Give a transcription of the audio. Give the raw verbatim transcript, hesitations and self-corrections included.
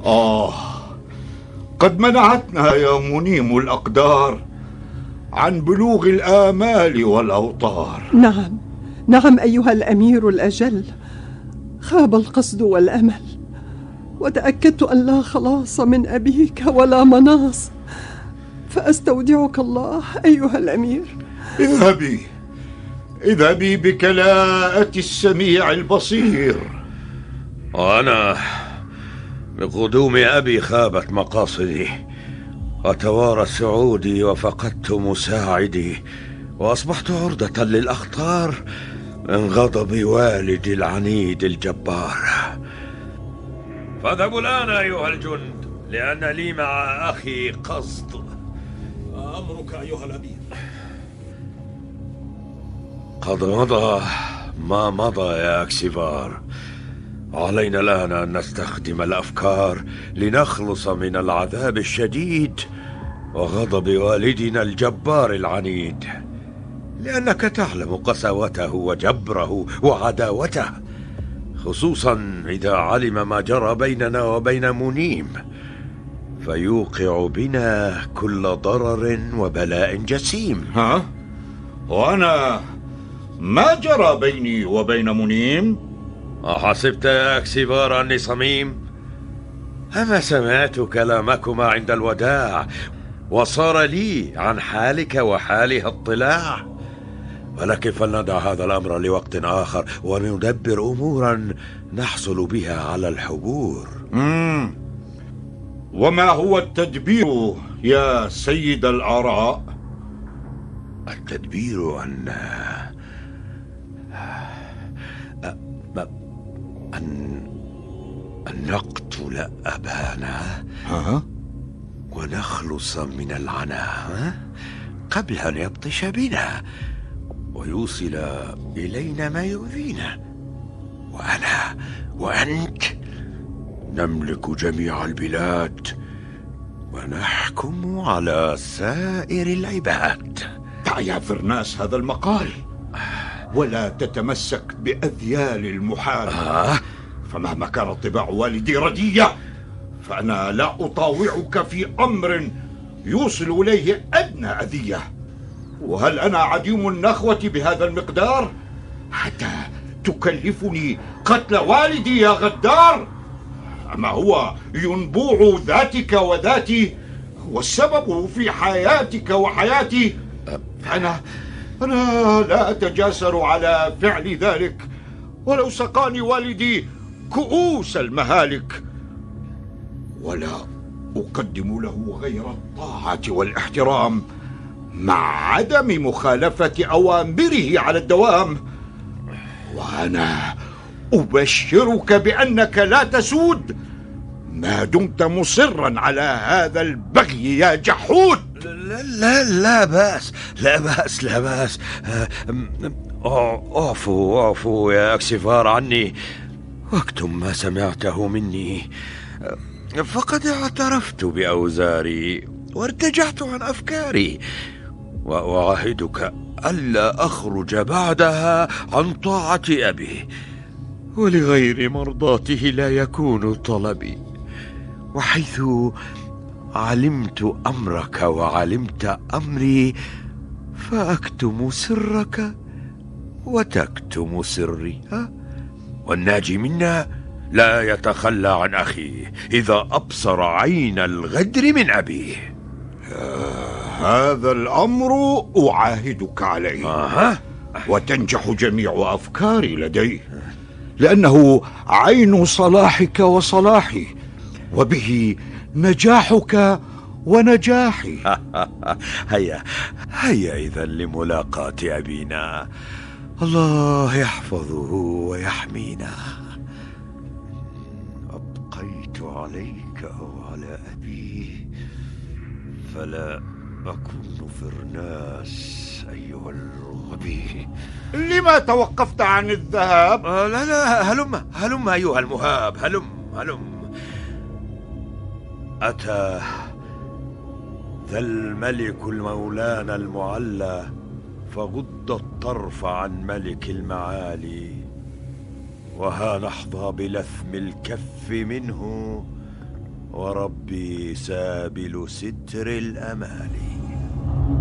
آه، قد منعتنا يا منيم الأقدار عن بلوغ الآمال والأوطار. نعم نعم أيها الأمير الأجل، خاب القصد والأمل، وتأكدت أن لا خلاص من أبيك ولا مناص، فأستودعك الله أيها الأمير. اذهبي اذهبي بكلاءة السميع البصير. وأنا بقدوم أبي خابت مقاصدي، وتوارى سعودي، وفقدت مساعدي، وأصبحت عرضة للأخطار من غضب والدي العنيد الجبار. فاذهبوا الآن أيها الجند، لأن لي مع أخي قصد. أمرك أيها الأمير. قد مضى ما مضى يا أكسفار، علينا الآن أن نستخدم الأفكار لنخلص من العذاب الشديد وغضب والدنا الجبار العنيد، لأنك تعلم قسوته وجبره وعداوته، خصوصا إذا علم ما جرى بيننا وبين منيم، فيوقع بنا كل ضرر وبلاء جسيم. ها؟ وأنا ما جرى بيني وبين منيم؟ أحسبت يا أكسفار أني صميم؟ أما سمعت كلامكما عند الوداع، وصار لي عن حالك وحالها اطلاع، ولكن فلندع هذا الأمر لوقت آخر، وندبر أمورا نحصل بها على الحبور. مم. وما هو التدبير يا سيد الآراء؟ التدبير أن أن أن نقتل أبانا ها؟ ونخلص من العناء قبل أن يبطش بنا ويوصل إلينا ما يؤذينا، وأنا وأنت نملك جميع البلاد ونحكم على سائر العباد. دع يا فرناس هذا المقال، ولا تتمسك بأذيال المحال. آه؟ فمهما كانت طباع والدي ردية، فأنا لا أطاوعك في أمر يوصل إليه أدنى أذية. وهل أنا عديم النخوة بهذا المقدار حتى تكلفني قتل والدي يا غدار؟ أما هو ينبوع ذاتك وذاتي والسبب في حياتك وحياتي، فأنا أنا لا أتجاسر على فعل ذلك، ولو سقاني والدي كؤوس المهالك، ولا أقدم له غير الطاعة والاحترام مع عدم مخالفة أوامره على الدوام. وأنا أبشرك بأنك لا تسود ما دمت مصرا على هذا البغي يا جحود. لا لا لا بأس لا بأس لا بأس. اعفو اعفو يا أكسفار عني، واكتم ما سمعته مني، فقد اعترفت بأوزاري وارتجعت عن أفكاري، وأعاهدك ألا أخرج بعدها عن طاعة أبي، ولغير مرضاته لا يكون طلبي. وحيث علمت أمرك وعلمت أمري، فأكتم سرك وتكتم سري، والناجي منا لا يتخلى عن أخيه إذا أبصر عين الغدر من أبيه. هذا الأمر أعاهدك عليه. آه. وتنجح جميع أفكاري لديه، لأنه عين صلاحك وصلاحي، وبه نجاحك ونجاحي. هيا هيا إذا لملاقاة أبينا، الله يحفظه ويحمينا. أبقيت عليك أو على أبي فلا أكون فرناس أيها الغبي. لما توقفت عن الذهاب؟ آه لا لا، هلم هلم أيها المهاب، هلم هلم. أتى ذا الملك المولانا المعلى فغض الطرف عن ملك المعالي، وها نحظى بلثم الكف منه وربي سابل ستر الأمال.